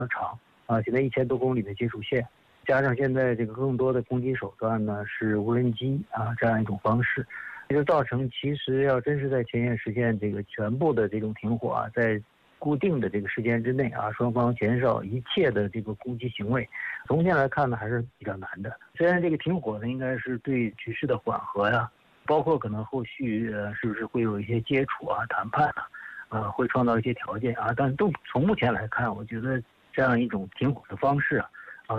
长现在1000多公里的接触线，加上现在这个更多的攻击手段呢是无人机这样一种方式，也就造成其实要真是在前线实现这个全部的这种停火在固定的这个时间之内双方减少一切的这个攻击行为，从目前来看呢还是比较难的。虽然这个停火呢应该是对局势的缓和包括可能后续是不是会有一些接触谈判会创造一些条件但都从目前来看，我觉得这样一种停火的方式